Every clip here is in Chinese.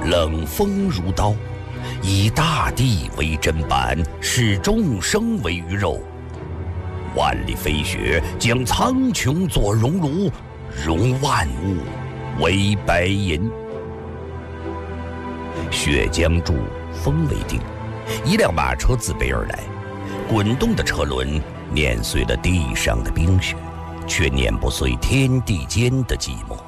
冷风如刀，以大地为砧板，视众生为鱼肉。万里飞雪，将苍穹作熔炉，熔万物为白银。雪将住，风为定。一辆马车自北而来，滚动的车轮碾碎了地上的冰雪，却碾不碎天地间的寂寞。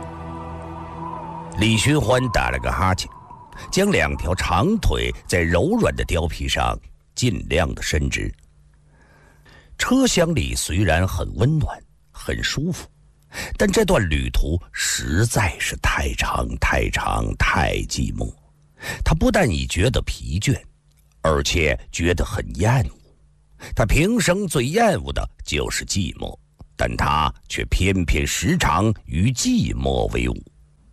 李寻欢打了个哈欠，将两条长腿在柔软的貂皮上尽量的伸直。车厢里虽然很温暖很舒服，但这段旅途实在是太长太长太寂寞。他不但已觉得疲倦，而且觉得很厌恶。他平生最厌恶的就是寂寞，但他却偏偏时常与寂寞为伍。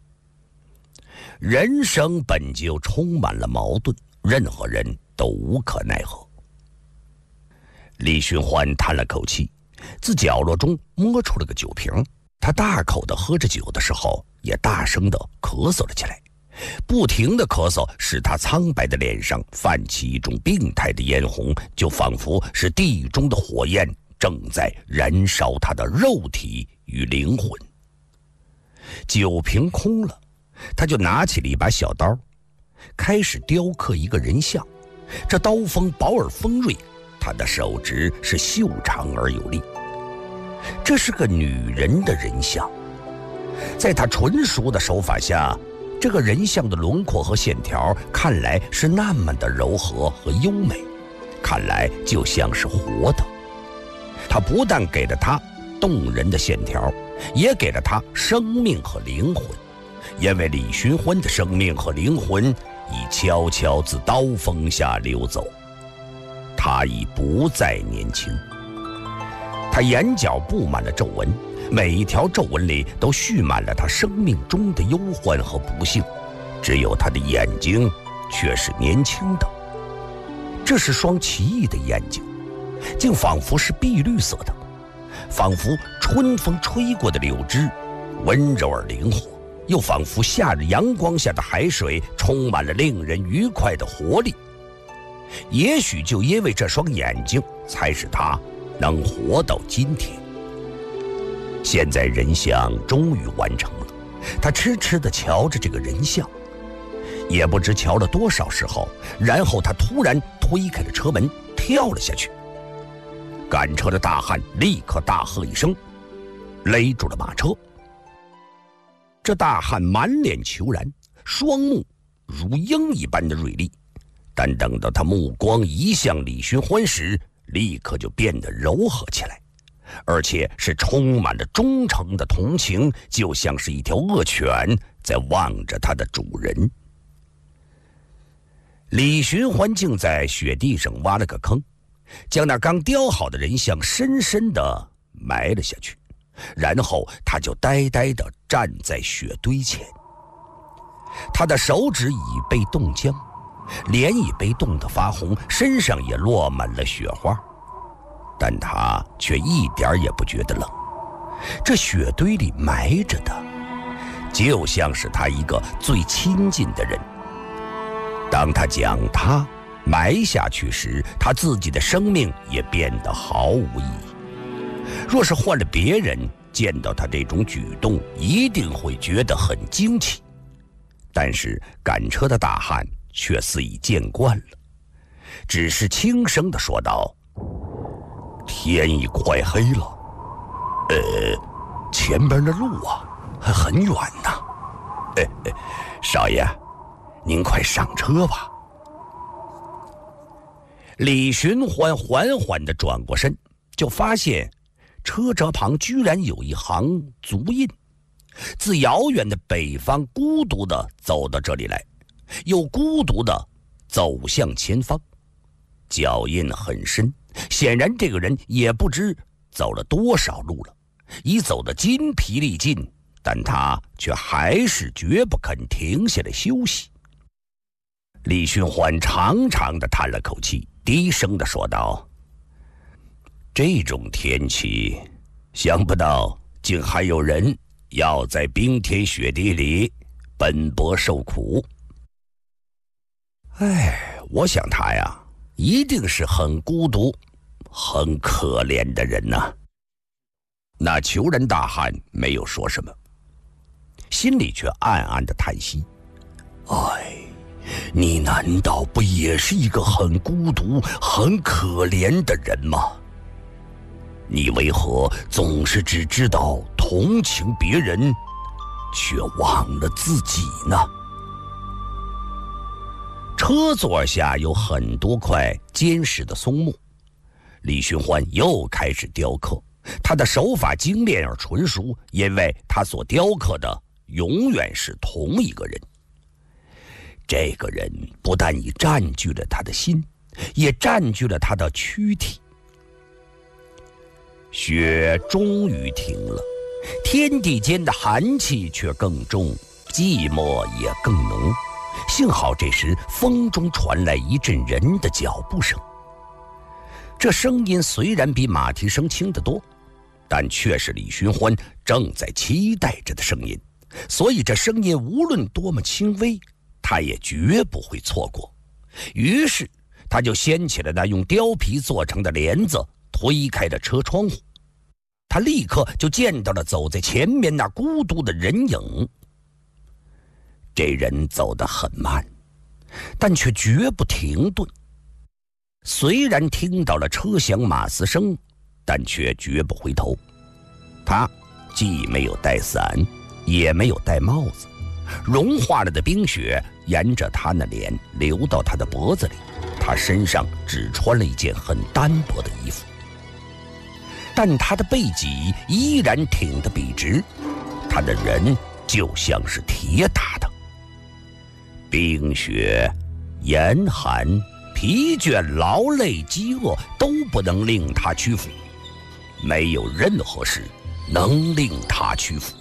人生本就充满了矛盾，任何人都无可奈何。李寻欢叹了口气，自角落中摸出了个酒瓶，他大口地喝着酒的时候，也大声地咳嗽了起来。不停的咳嗽使他苍白的脸上泛起一种病态的嫣红，就仿佛是地中的火焰正在燃烧他的肉体与灵魂。酒瓶空了，他就拿起了一把小刀，开始雕刻一个人像。这刀锋薄而锋锐，他的手指是修长而有力。这是个女人的人像，在他纯熟的手法下，这个人像的轮廓和线条看来是那么的柔和和优美，看来就像是活的。他不但给了他动人的线条，也给了他生命和灵魂，因为李寻欢的生命和灵魂已悄悄自刀锋下流走。他已不再年轻，他眼角布满了皱纹，每一条皱纹里都蓄满了他生命中的忧患和不幸，只有他的眼睛却是年轻的。这是双奇异的眼睛，竟仿佛是碧绿色的，仿佛春风吹过的柳枝，温柔而灵活，又仿佛夏日阳光下的海水，充满了令人愉快的活力。也许就因为这双眼睛，才使他能活到今天。现在人像终于完成了，他痴痴地瞧着这个人像，也不知瞧了多少时候，然后他突然推开了车门，跳了下去。赶车的大汉立刻大喝一声，勒住了马车。这大汉满脸虬髯，双目如鹰一般的锐利，但等到他目光移向李寻欢时，立刻就变得柔和起来，而且是充满了忠诚的同情，就像是一条恶犬在望着它的主人。李寻欢竟在雪地上挖了个坑，将那刚雕好的人像深深地埋了下去，然后他就呆呆地站在雪堆前。他的手指已被冻僵，脸已被冻得发红，身上也落满了雪花，但他却一点也不觉得冷。这雪堆里埋着的，就像是他一个最亲近的人。当他将他埋下去时，他自己的生命也变得毫无意义。若是换了别人，见到他这种举动，一定会觉得很惊奇。但是赶车的大汉却似已见惯了，只是轻声地说道：“天已快黑了，前边的路啊还很远呢。少爷，您快上车吧。”李寻欢缓缓地转过身，就发现车辙旁居然有一行足印，自遥远的北方孤独地走到这里来，又孤独地走向前方。脚印很深，显然这个人也不知走了多少路了，已走得筋疲力尽，但他却还是绝不肯停下来休息。李寻欢长长地叹了口气，低声地说道：“这种天气，想不到竟还有人要在冰天雪地里奔波受苦。 我想他呀，一定是很孤独、很可怜的人呐。那虬人大汉没有说什么，心里却暗暗的叹息：你难道不也是一个很孤独、很可怜的人吗？你为何总是只知道同情别人，却忘了自己呢？车座下有很多块坚实的松木，李寻欢又开始雕刻，他的手法精炼而纯熟，因为他所雕刻的永远是同一个人。这个人不但已占据了他的心，也占据了他的躯体。雪终于停了，天地间的寒气却更重，寂寞也更浓。幸好这时风中传来一阵人的脚步声，这声音虽然比马蹄声轻得多，但却是李寻欢正在期待着的声音，所以这声音无论多么轻微，他也绝不会错过。于是他就掀起了那用貂皮做成的帘子，推开了车窗户。他立刻就见到了走在前面那孤独的人影。这人走得很慢，但却绝不停顿。虽然听到了车响马嘶声，但却绝不回头。他既没有带伞，也没有戴帽子，融化了的冰雪沿着他那脸流到他的脖子里，他身上只穿了一件很单薄的衣服，但他的背脊依然挺得笔直，他的人就像是铁打的。冰雪、严寒、疲倦、劳累、饥饿都不能令他屈服，没有任何事能令他屈服。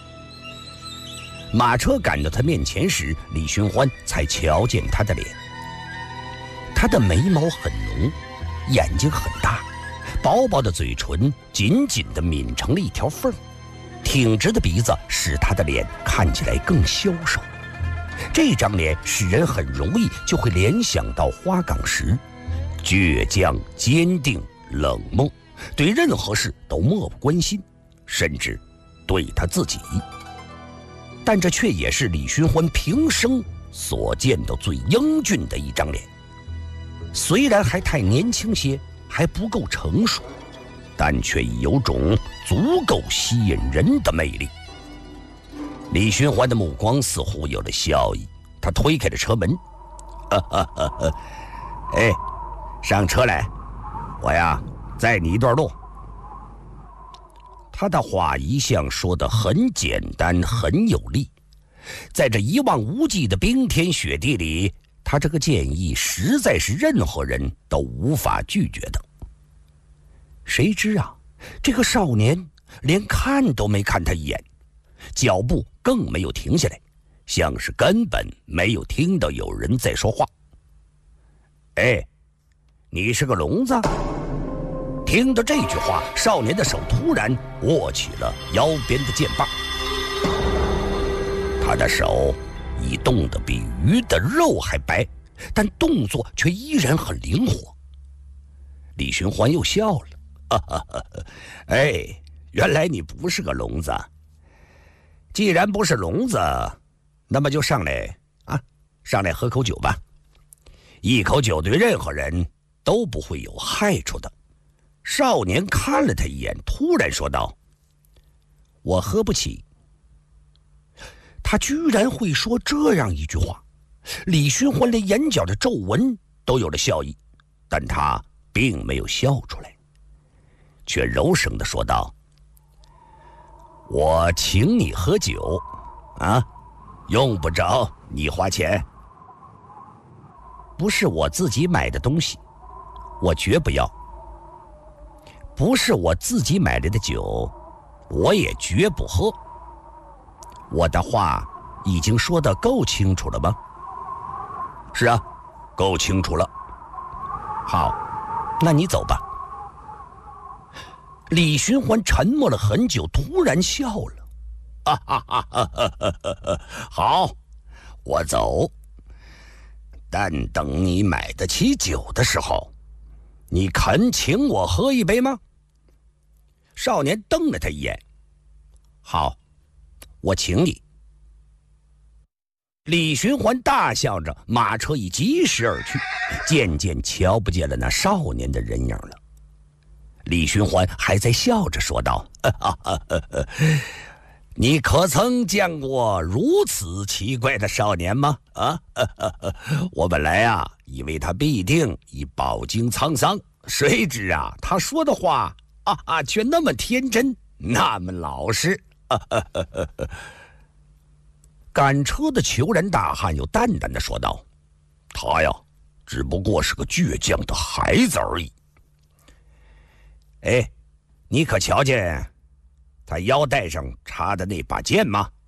马车赶到他面前时，李寻欢才瞧见他的脸。他的眉毛很浓，眼睛很大，薄薄的嘴唇紧紧地抿成了一条缝，挺直的鼻子使他的脸看起来更消瘦。这张脸使人很容易就会联想到花岗石，倔强、坚定、冷漠，对任何事都漠不关心，甚至对他自己。但这却也是李寻欢平生所见到最英俊的一张脸。虽然还太年轻些，还不够成熟，但却已有种足够吸引人的魅力。李寻欢的目光似乎有了笑意，他推开了车门。上车来，我呀载你一段路。他的话一向说得很简单，很有力，在这一望无际的冰天雪地里，他这个建议实在是任何人都无法拒绝的。谁知啊，这个少年连看都没看他一眼，脚步更没有停下来，像是根本没有听到有人在说话。你是个聋子？听到这句话，少年的手突然握起了腰边的剑把，他的手已冻得比鱼的肉还白，但动作却依然很灵活。李寻欢又笑了，原来你不是个聋子。既然不是聋子，那么就上来喝口酒吧。一口酒对任何人都不会有害处的。少年看了他一眼，突然说道：我喝不起。他居然会说这样一句话，李寻欢连眼角的皱纹都有了笑意，但他并没有笑出来，却柔声地说道：我请你喝酒用不着你花钱。不是我自己买的东西，我绝不要。不是我自己买来的酒，我也绝不喝。我的话已经说得够清楚了吗？是啊，够清楚了。好，那你走吧。李寻欢沉默了很久，突然笑了。好，我走。 但等你买得起酒的时候，你肯请我喝一杯吗？”少年瞪了他一眼：“好，我请你。”李寻欢大笑着，马车已疾驶而去，渐渐瞧不见了那少年的人影了。李寻欢还在笑着说道：“你可曾见过如此奇怪的少年吗？我本来以为他必定已饱经沧桑，谁知他说的话却那么天真，那么老实。”赶车的虬髯大汉又淡淡的说道：“他只不过是个倔强的孩子而已。哎，你可瞧见他腰带上插的那把剑吗？”